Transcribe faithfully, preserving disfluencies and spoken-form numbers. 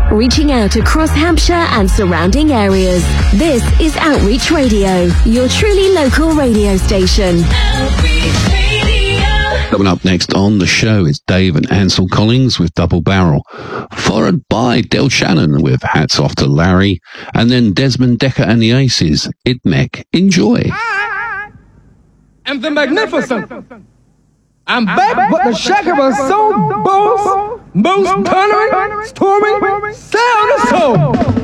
reaching out across Hampshire and surrounding areas. This is Outreach Radio, your truly local radio station. Outreach Radio. Coming up next on the show is Dave and Ansel Collins with Double Barrel, followed by Del Shannon with Hats Off to Larry, and then Desmond Decker and the Aces, Idmek. Enjoy. And the Magnificent. I'm back with the Shaker of Soul, Boss, most thundering, storming, sound of soul.